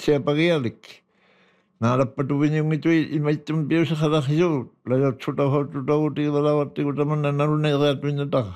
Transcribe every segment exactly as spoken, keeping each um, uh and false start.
siapagialik. Naalappatuvinniungitui imaittum piusaqalarrisuut lajartsutauhaututauutiivalauartikutamana naluneeriat pinnataqa.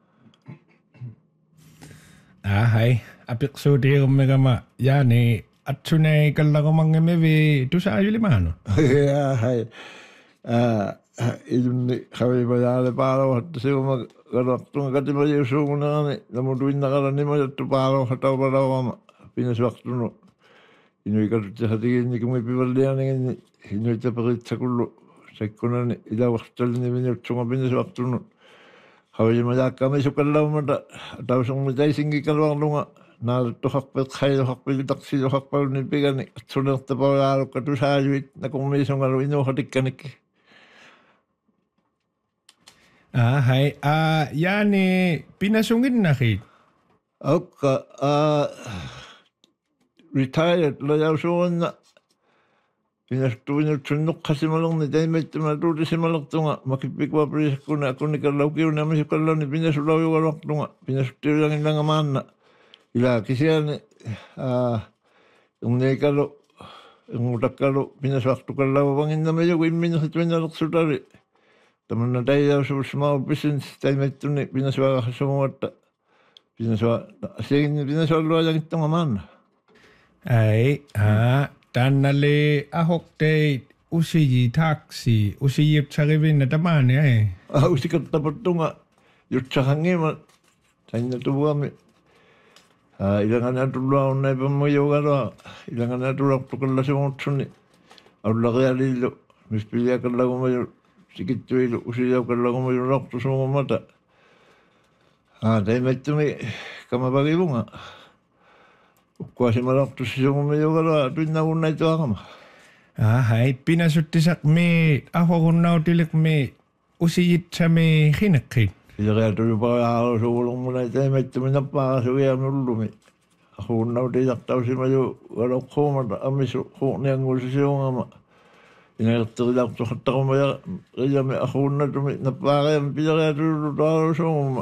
Ah, hai. Apiqsuutiirummigama yaani atsunei kallarumanngamivi tusaayulimano. Ja, hai. Ah, ilunni qavimayaale paalavartasiuma qalartunga katimajiusuugunerani namutuinnaqalanimajattu paalavartaupalavama pinasuartunu inuikatuttiqatigiinnikumi pivalliarniginni inuitaperitsakullu sakkunani ilavartalini minuutsunga pinasuartunu qavimayaakkaami sukallaumata tausormitaisingikalluarlunga naalattuqarpet qailuqarpilutaqsiluqarpaluni pigani atsunertapavaalukka tusaayuit nakurmiisungalu inuuqatikkanikki. Ah, hai. Ah, yaani pinasunginnaqit. Aukka ah retired lajausuunna pinastuinutsunnuqqasimalorni taimattuma tuutisimalertunga makippikua prisakkuna akkunnikalaukiunami sukallani pinasulauyugaluartunga pinasuttiulangillangamaanna ila kisiani ah unneikalu ungutakkalu pinasuartukallaavavanginnamajugu imminersituinalersutari tamanna taijausu small business taimattuni pinasuagassumuatta pinasua asiginni pinasualluajangittonga Ai, ah, tannale ahoktei usiji taksi, usiji tsarivin natamane ai. Ah, usikattapattunga yutsahangima tainatuvuami. Ah, ilangana tullua unnai pammuyogaroa ilangana tullaqtukallasumuutsunni aullaqialillu mispiliakallagumayu sikittuilu usiyaukallagumayu laqtusumumata. Ah, taimattumi kamapagivunga. Ukkuasimalaqtussisumumiyogaroa tuinnagunnaituaqama. Ah, hai, pinasuttisak me ahorunnautilek me usijitsame hinekkin. Ilaqeatulupaqaalusuulungmunai taimattumi nappaaqasugianullumi. Ahurunnautiilartausimaju galokkuumata amisu huurniangulsisiungama. Inagerterilaqtuqattaqumaya qiyami ahurunnatumi nappaaqayam pilaqeatulupaqaalusuunguma.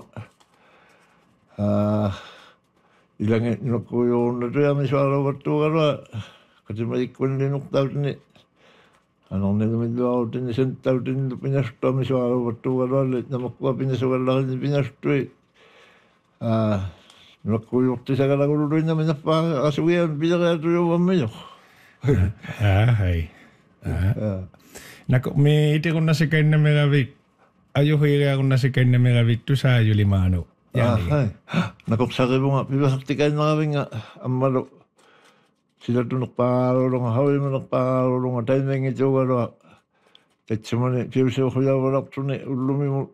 Ah, ilange nokkuyoonnatuyami sualuvattuugaroa katimaikkunninuqtautini anornilumilluarutini senttautinni pinasuttuami sualuvattuugaroalli namakkua pinasugallarini pinasuttui ah nokkuyurtisagalakululuinnami nappaa asugiam pilaqeatuyuvammijo. Ah, hai. Ah. Nako me itikunnasikainnamegavit ajuhiiriakunnasikainnamegavit tusaayulimano. Ah, hai. Nakoksarivunga pivasartikainnaраvinga ammalu silatunnerpaalulunga hawimanerpaalulunga taimengituugalua tatsimani piusiuqhujavalaqtuni ullumimu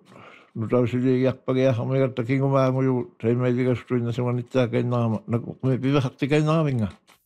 nutausiligiarpagiarmigatta kingumaanguju taimailigastuinna suganittaakainnarama nakokme pivasartikainnaраvinga.